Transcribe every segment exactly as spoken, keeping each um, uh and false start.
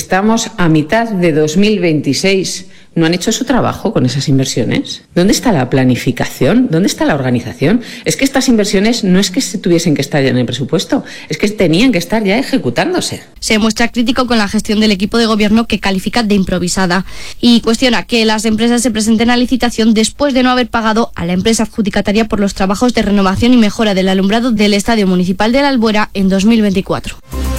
Estamos a mitad de dos mil veintiséis. ¿No han hecho su trabajo con esas inversiones? ¿Dónde está la planificación? ¿Dónde está la organización? Es que estas inversiones no es que se tuviesen que estar ya en el presupuesto, es que tenían que estar ya ejecutándose. Se muestra crítico con la gestión del equipo de gobierno, que califica de improvisada, y cuestiona que las empresas se presenten a licitación después de no haber pagado a la empresa adjudicataria por los trabajos de renovación y mejora del alumbrado del Estadio Municipal de la Albuera en dos mil veinticuatro.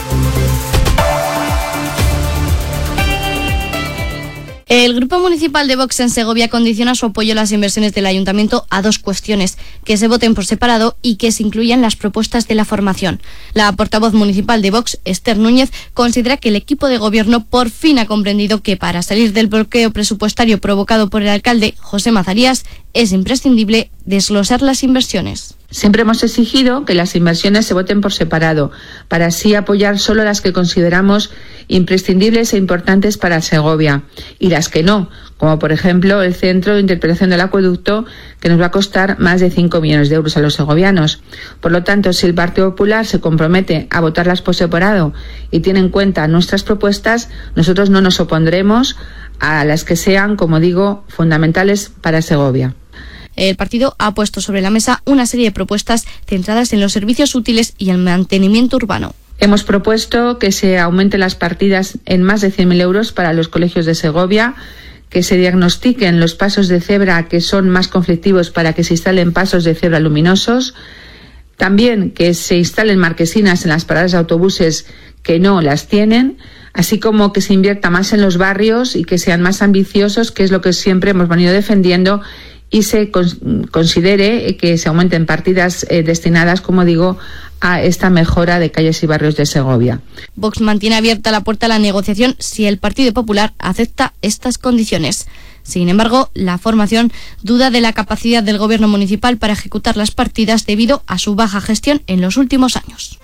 El Grupo Municipal de Vox en Segovia condiciona su apoyo a las inversiones del Ayuntamiento a dos cuestiones: que se voten por separado y que se incluyan las propuestas de la formación. La portavoz municipal de Vox, Esther Núñez, considera que el equipo de gobierno por fin ha comprendido que para salir del bloqueo presupuestario provocado por el alcalde José Mazarías es imprescindible desglosar las inversiones. Siempre hemos exigido que las inversiones se voten por separado, para así apoyar solo las que consideramos imprescindibles e importantes para Segovia, y las que no, como por ejemplo el Centro de Interpretación del Acueducto, que nos va a costar más de cinco millones de euros a los segovianos. Por lo tanto, si el Partido Popular se compromete a votarlas por separado y tiene en cuenta nuestras propuestas, nosotros no nos opondremos a las que sean, como digo, fundamentales para Segovia. El partido ha puesto sobre la mesa una serie de propuestas centradas en los servicios útiles y el mantenimiento urbano. Hemos propuesto que se aumenten las partidas en más de cien mil euros para los colegios de Segovia, que se diagnostiquen los pasos de cebra que son más conflictivos para que se instalen pasos de cebra luminosos, también que se instalen marquesinas en las paradas de autobuses que no las tienen, así como que se invierta más en los barrios y que sean más ambiciosos, que es lo que siempre hemos venido defendiendo, y se con, considere que se aumenten partidas eh, destinadas, como digo, a esta mejora de calles y barrios de Segovia. Vox mantiene abierta la puerta a la negociación si el Partido Popular acepta estas condiciones. Sin embargo, la formación duda de la capacidad del gobierno municipal para ejecutar las partidas debido a su baja gestión en los últimos años.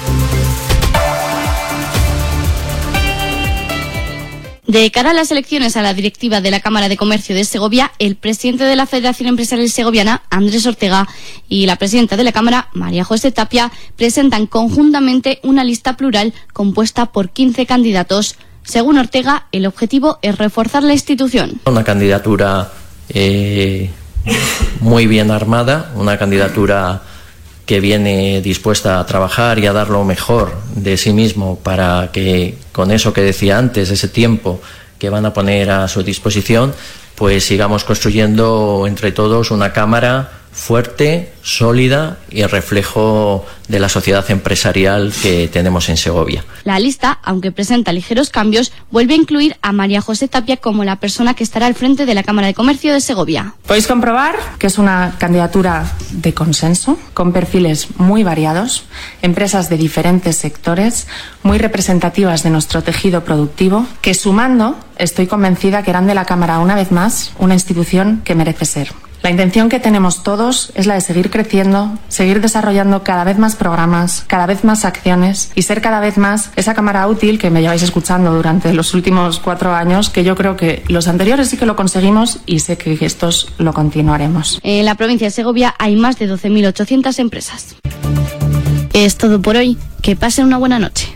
De cara a las elecciones a la directiva de la Cámara de Comercio de Segovia, el presidente de la Federación Empresarial Segoviana, Andrés Ortega, y la presidenta de la Cámara, María José Tapia, presentan conjuntamente una lista plural compuesta por quince candidatos. Según Ortega, el objetivo es reforzar la institución. Una candidatura eh, muy bien armada, una candidatura que viene dispuesta a trabajar y a dar lo mejor de sí mismo para que, con eso que decía antes, ese tiempo que van a poner a su disposición, pues sigamos construyendo entre todos una Cámara fuerte, sólida y reflejo de la sociedad empresarial que tenemos en Segovia. La lista, aunque presenta ligeros cambios, vuelve a incluir a María José Tapia como la persona que estará al frente de la Cámara de Comercio de Segovia. Podéis comprobar que es una candidatura de consenso, con perfiles muy variados, empresas de diferentes sectores, muy representativas de nuestro tejido productivo, que sumando, estoy convencida que harán de la Cámara una vez más una institución que merece ser. La intención que tenemos todos es la de seguir creciendo, seguir desarrollando cada vez más programas, cada vez más acciones y ser cada vez más esa cámara útil que me lleváis escuchando durante los últimos cuatro años, que yo creo que los anteriores sí que lo conseguimos y sé que estos lo continuaremos. En la provincia de Segovia hay más de doce mil ochocientas empresas. Es todo por hoy. Que pasen una buena noche.